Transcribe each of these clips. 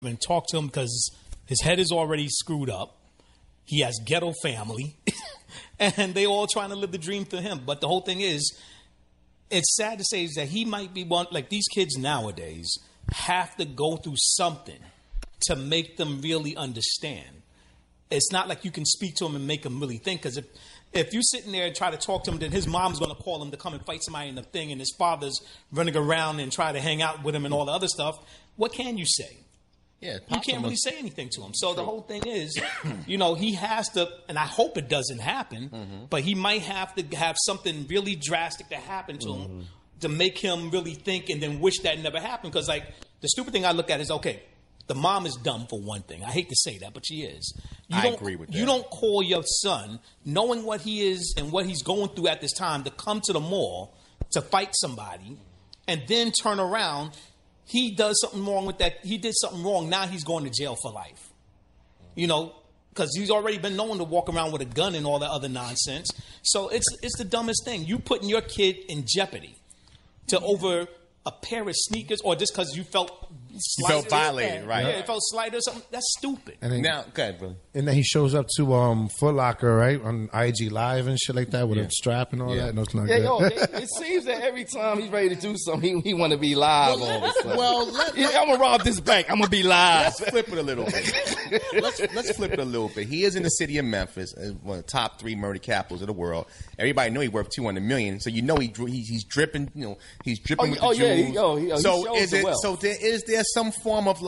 and talk to him because his head is already screwed up. He has ghetto family, and they all trying to live the dream for him. But the whole thing is, it's sad to say is that he might be one, like these kids nowadays have to go through something to make them really understand. It's not like you can speak to him and make him really think, because if you're sitting there and try to talk to him, then his mom's going to call him to come and fight somebody in the thing, and his father's running around and try to hang out with him and all the other stuff. What can you say? Yeah, you can't really say anything to him. So the whole thing is, he has to, and I hope it doesn't happen, but he might have to have something really drastic to happen to him to make him really think and then wish that never happened. Because, like, the stupid thing I look at is, okay, the mom is dumb for one thing. I hate to say that, but she is. I agree with that. You don't call your son, knowing what he is and what he's going through at this time, to come to the mall to fight somebody and then turn around. He does something wrong with that. He did something wrong. Now he's going to jail for life. Because he's already been known to walk around with a gun and all that other nonsense. So it's the dumbest thing. You putting your kid in jeopardy over a pair of sneakers, or just because you felt violated, right? Yeah, it felt slighted or something. That's stupid. And then, now, go ahead, brother. And then he shows up to Foot Locker, right, on IG Live and shit like that with a strap and all that. No, it's not good. It seems that every time he's ready to do something, he want to be live all of a sudden. I'm gonna rob this bank. I'm gonna be live. Let's flip it a little bit. Let's flip it a little bit. He is in the city of Memphis, one of the top 3 murder capitals of the world. Everybody know he's worth $200 million, so he's dripping. He's dripping with the jewels. So is there some form of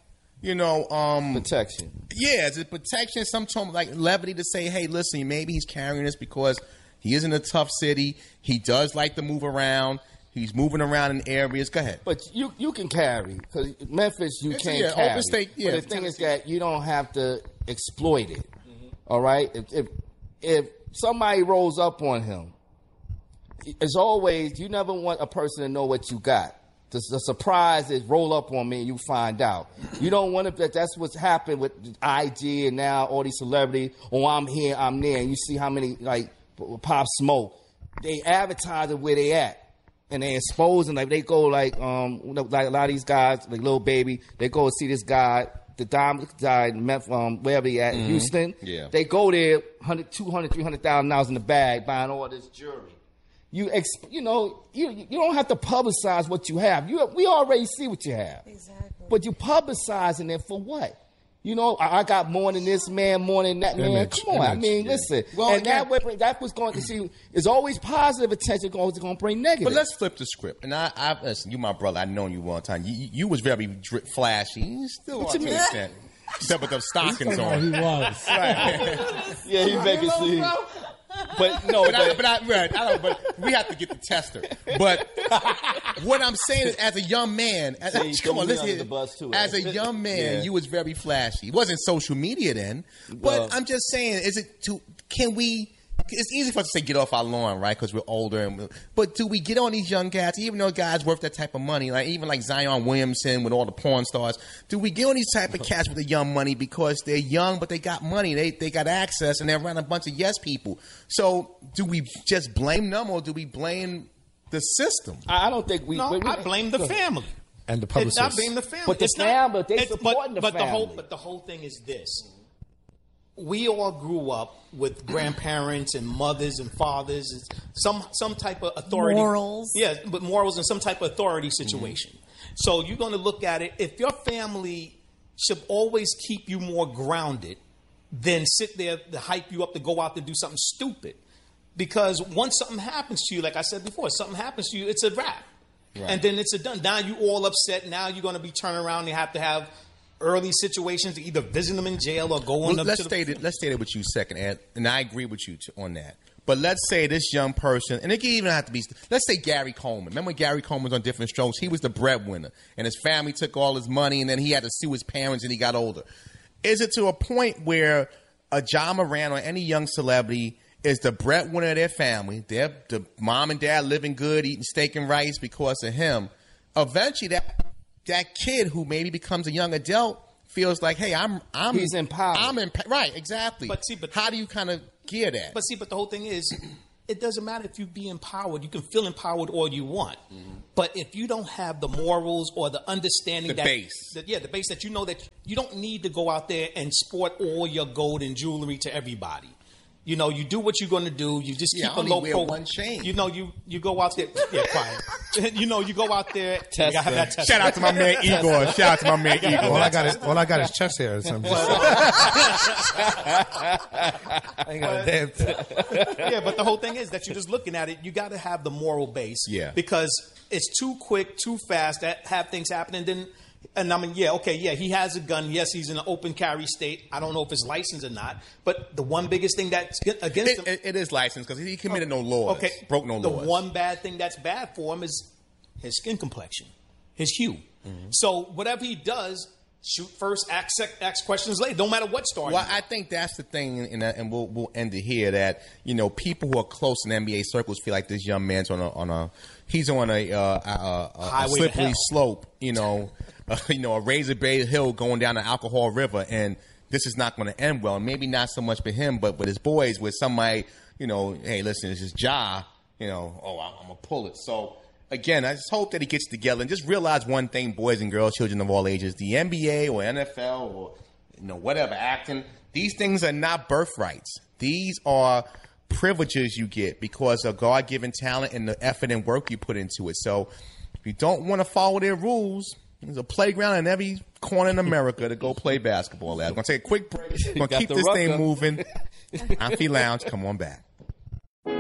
protection? Yeah, is it protection? Some form of levity to say, hey, listen, maybe he's carrying this because he is in a tough city. He does like to move around. He's moving around in areas. Go ahead. But you can carry, because Memphis you can't carry. Overstate, but the thing is that you don't have to exploit it. All right. If somebody rolls up on him, as always, you never want a person to know what you got. The surprise is roll up on me and you find out. You don't want to. That's what's happened with IG and now all these celebrities. Oh, I'm here, I'm there. And you see how many Pop Smoke. They advertise where they at, and they exposing they go like a lot of these guys like Lil Baby. They go see this guy, the Diamond guy, wherever he at in Houston. Yeah. They go there, $200,000, $300,000 in the bag, buying all this jewelry. You don't have to publicize what you have. We already see what you have. Exactly. But you publicizing it for what? I got more than this man, more than that man. Come on, listen. Well, and that was going to see. It's always positive attention going to bring negative. But let's flip the script. And I listen, you my brother. I've known you one time. You was very flashy. You still are to an extent. Except with those stockings on. He was. Right. Yeah, he's making see. But we have to get the tester. But what I'm saying is, as a young man, as a young man, you was very flashy. It wasn't social media then, but I'm just saying, can we? It's easy for us to say get off our lawn, right? Because we're older. But do we get on these young cats, even though guys worth that type of money, even like Zion Williamson with all the porn stars? Do we get on these type of cats with the young money because they're young, but they got money, they got access, and they're around a bunch of yes people? So do we just blame them, or do we blame the system? I don't think we. No, I blame the family and the publicists. I blame the family. But the family, they supporting the family. But the whole thing is this. We all grew up with grandparents and mothers and fathers, and some type of authority. Morals. Yeah, but morals and some type of authority situation. So you're going to look at it. If your family should always keep you more grounded than sit there to hype you up to go out to do something stupid. Because once something happens to you, like I said before, something happens to you, it's a wrap. Right. And then it's done. Now you all upset. Now you're going to be turning around and have to have early situations to either visit them in jail or go on. Let's state it with you a second, Ed, and I agree with you on that. But let's say this young person, and it can even have to be, let's say Gary Coleman. Remember when Gary Coleman was on Different Strokes? He was the breadwinner, and his family took all his money, and then he had to sue his parents, and he got older. Is it to a point where a Ja Morant or any young celebrity is the breadwinner of their family, the mom and dad living good, eating steak and rice because of him? Eventually, that kid who maybe becomes a young adult feels like, hey, he's empowered. Right, exactly. But how do you kind of gear that? But the whole thing is, it doesn't matter if you be empowered. You can feel empowered all you want. But if you don't have the morals or the understanding the base that you know that you don't need to go out there and sport all your gold and jewelry to everybody. You know, you do what you're going to do. You just keep a low profile. One chain. You know, you go out there. Yeah, quiet. You know, you go out there. Shout out to my man Igor. All I got is chest hair. So I ain't got a damn thing. Yeah, but the whole thing is that you're just looking at it. You got to have the moral base. Yeah. Because it's too quick, too fast that have things happen, and then. And I mean, he has a gun. Yes, he's in an open carry state. I don't know if it's licensed or not. But the one biggest thing that's against him... It is licensed because he committed no laws. Okay. Broke no laws. The one bad thing that's bad for him is his skin complexion, his hue. So whatever he does, shoot first, ask questions later. Don't matter what story. Well, I think that's the thing, and we'll end it here, that, you know, people who are close in NBA circles feel like this young man's on a slippery slope, you know, a razor blade hill going down the alcohol river, and this is not going to end well. And maybe not so much for him, but with his boys, with somebody, you know, hey, listen, this is Ja, you know, I'm going to pull it. So, again, I just hope that he gets together and just realize one thing, boys and girls, children of all ages, the NBA or NFL or, you know, whatever, acting, these things are not birthrights. These are privileges you get because of God-given talent and the effort and work you put into it. So, if you don't want to follow their rules, there's a playground in every corner in America to go play basketball at. We're going to take a quick break. We're going to keep this thing moving. Amphi Lounge, come on back.